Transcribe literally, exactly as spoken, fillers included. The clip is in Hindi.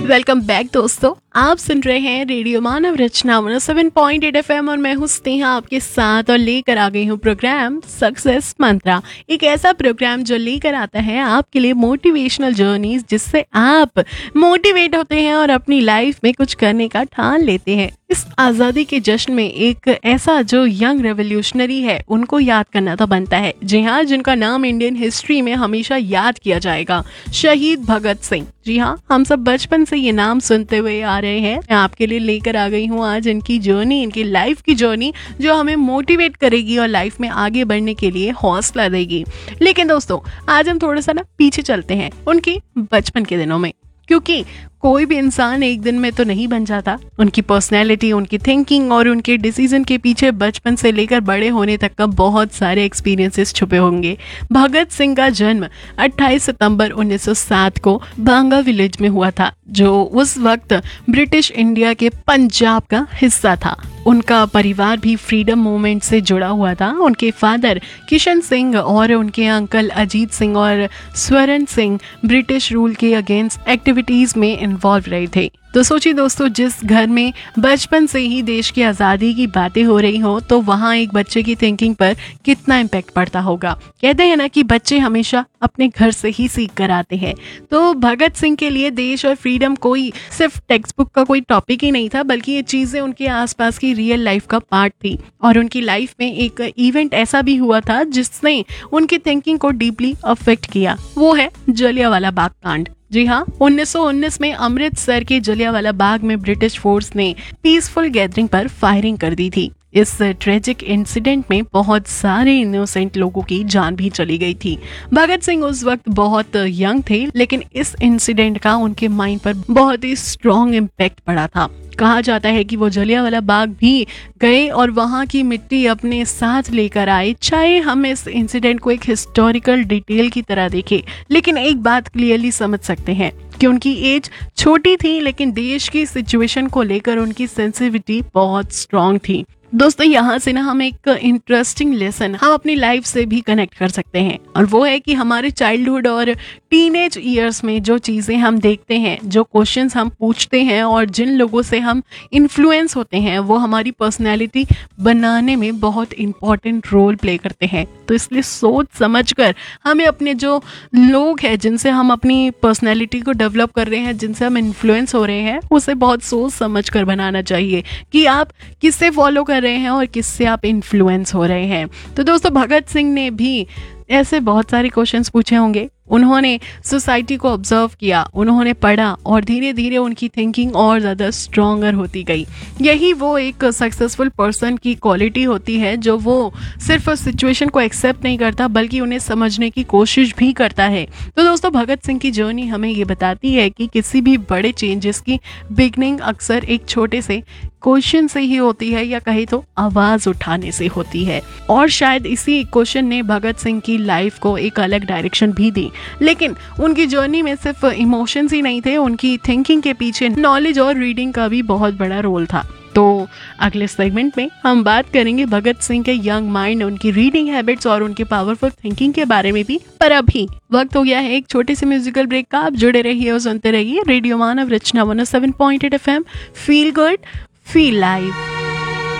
वेलकम बैक दोस्तों, आप सुन रहे हैं रेडियो मानव रचना one O seven point eight FM और मैं हूं स्नेहा आपके साथ और लेकर आ गई हूं प्रोग्राम सक्सेस मंत्रा। एक ऐसा प्रोग्राम जो लेकर आता है आपके लिए मोटिवेशनल जर्नीज, जिससे आप मोटिवेट होते हैं और अपनी लाइफ में कुछ करने का ठान लेते हैं। इस आज़ादी के जश्न में एक ऐसा जो यंग रेवोल्यूशनरी है उनको याद करना तो बनता है। जी हाँ, जिनका नाम इंडियन हिस्ट्री में हमेशा याद किया जाएगा, शहीद भगत सिंह। जी हाँ, हम सब बचपन से ये नाम सुनते हुए आ रहे हैं। मैं आपके लिए लेकर आ गई हूँ आज इनकी जर्नी, इनकी लाइफ की जर्नी, जो हमें मोटिवेट करेगी और लाइफ में आगे बढ़ने के लिए हौसला देगी। लेकिन दोस्तों, आज हम थोड़ा सा ना पीछे चलते हैं उनके बचपन के दिनों में, क्योंकि कोई भी इंसान एक दिन में तो नहीं बन जाता। उनकी पर्सनैलिटी, उनकी थिंकिंग और उनके डिसीजन के पीछे बचपन से लेकर बड़े होने तक का बहुत सारे एक्सपीरियंसेस छुपे होंगे। भगत सिंह का जन्म अट्ठाईस सितंबर उन्नीस सौ सात को बांगा विलेज में हुआ था, जो उस वक्त ब्रिटिश इंडिया के पंजाब का हिस्सा था। उनका परिवार भी फ्रीडम मूवमेंट से जुड़ा हुआ था। उनके फादर किशन सिंह और उनके अंकल अजीत सिंह और स्वर्ण सिंह ब्रिटिश रूल के अगेंस्ट एक्टिविटीज में इन्वॉल्व रहे थे। तो सोचिए दोस्तों, जिस घर में बचपन से ही देश की आज़ादी की बातें हो रही हो, तो वहाँ एक बच्चे की थिंकिंग पर कितना इम्पैक्ट पड़ता होगा। कहते हैं ना कि बच्चे हमेशा अपने घर से ही सीख कर आते हैं। तो भगत सिंह के लिए देश और फ्रीडम कोई सिर्फ टेक्स्ट बुक का कोई टॉपिक ही नहीं था, बल्कि ये चीज़ें उनके आसपास की रियल लाइफ का पार्ट थी। और उनकी लाइफ में एक इवेंट ऐसा भी हुआ था जिसने उनकी थिंकिंग को डीपली अफेक्ट किया। वो है जलियांवाला बाग कांड। जी हाँ, उन्नीस सौ उन्नीस में अमृतसर के जलियांवाला बाग में ब्रिटिश फोर्स ने पीसफुल गैदरिंग पर फायरिंग कर दी थी। इस ट्रेजिक इंसिडेंट में बहुत सारे इनोसेंट लोगों की जान भी चली गई थी। भगत सिंह उस वक्त बहुत यंग थे, लेकिन इस इंसिडेंट का उनके माइंड पर बहुत ही स्ट्रॉन्ग इम्पैक्ट पड़ा था। कहा जाता है कि वो जलियांवाला बाग भी गए और वहाँ की मिट्टी अपने साथ लेकर आए। चाहे हम इस इंसिडेंट को एक हिस्टोरिकल डिटेल की तरह देखें, लेकिन एक बात क्लियरली समझ सकते हैं कि उनकी एज छोटी थी, लेकिन देश की सिचुएशन को लेकर उनकी सेंसिटिविटी बहुत स्ट्रॉन्ग थी। दोस्तों, यहाँ से ना हम एक इंटरेस्टिंग लेसन हम अपनी लाइफ से भी कनेक्ट कर सकते हैं, और वो है कि हमारे चाइल्डहुड और टीनेज ईयर्स में जो चीज़ें हम देखते हैं, जो क्वेश्चंस हम पूछते हैं और जिन लोगों से हम इन्फ्लुएंस होते हैं, वो हमारी पर्सनैलिटी बनाने में बहुत इंपॉर्टेंट रोल प्ले करते हैं। तो इसलिए सोच समझकर हमें अपने जो लोग हैं जिनसे हम अपनी पर्सनैलिटी को डेवलप कर रहे हैं, जिनसे हम इन्फ्लुएंस हो रहे हैं, उसे बहुत सोच समझ कर बनाना चाहिए कि आप किससे फॉलो कर रहे हैं और किससे आप इन्फ्लुएंस हो रहे हैं। तो दोस्तों, भगत सिंह ने भी ऐसे बहुत सारे क्वेश्चंस पूछे होंगे। उन्होंने सोसाइटी को ऑब्जर्व किया, उन्होंने पढ़ा और धीरे धीरे उनकी थिंकिंग और ज़्यादा स्ट्रॉन्गर होती गई। यही वो एक सक्सेसफुल पर्सन की क्वालिटी होती है, जो वो सिर्फ सिचुएशन को एक्सेप्ट नहीं करता, बल्कि उन्हें समझने की कोशिश भी करता है। तो दोस्तों, भगत सिंह की जर्नी हमें ये बताती है कि किसी भी बड़े चेंजेस की बिगनिंग अक्सर एक छोटे से क्वेश्चन से ही होती है, या कहीं तो आवाज़ उठाने से होती है। और शायद इसी क्वेश्चन ने भगत सिंह की लाइफ को एक अलग डायरेक्शन भी दी। लेकिन उनकी जर्नी में सिर्फ इमोशंस ही नहीं थे, उनकी थिंकिंग के पीछे नॉलेज और रीडिंग का भी बहुत बड़ा रोल था। तो अगले सेगमेंट में हम बात करेंगे भगत सिंह के यंग माइंड, उनकी रीडिंग हैबिट्स और उनके पावरफुल थिंकिंग के बारे में भी। पर अभी वक्त हो गया है एक छोटे से म्यूजिकल ब्रेक का। आप जुड़े रहिए और सुनते रहिए रेडियो मानव रचना one O seven point eight FM. Feel good, feel live.